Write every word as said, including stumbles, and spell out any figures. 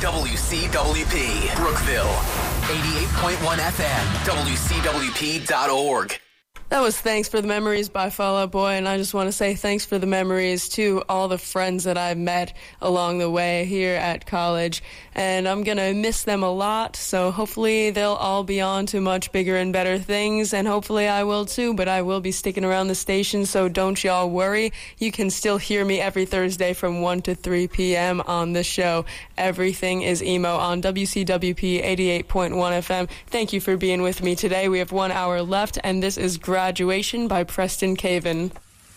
W C W P, Brookville, eighty-eight point one F M, W C W P dot org. That was Thanks for the Memories by Fall Out Boy, and I just want to say thanks for the memories to all the friends that I've met along the way here at college, and I'm going to miss them a lot, so hopefully they'll all be on to much bigger and better things, and hopefully I will too, but I will be sticking around the station, so don't y'all worry. You can still hear me every Thursday from one to three p.m. on this show. Everything is Emo on W C W P eighty-eight point one F M. Thank you for being with me today. We have one hour left, and this is Graduation by Preston Caven.